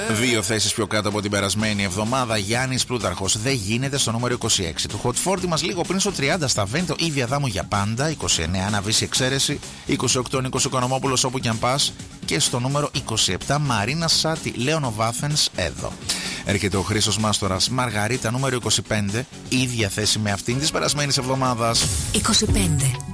2 θέσεις πιο κάτω από την περασμένη εβδομάδα. Γιάννης Πλούταρχος, δεν γίνεται, στο νούμερο 26. Του Hot 40 μας λίγο πριν στο 30 στα Βέντο, Ήβη Αδάμου για πάντα. 29 Αναβίση Εξαίρεση. 28 Νίκος Οικονομόπουλος, όπου κι αν πας. Και στο νούμερο 27 Μαρίνα Σάτι, Λέωνο Βάθενς, εδώ. Έρχεται ο Χρήστος Μάστορας, Μαργαρίτα, νούμερο 25. Ίδια θέση με αυτήν της περασμένης εβδομάδας. 25.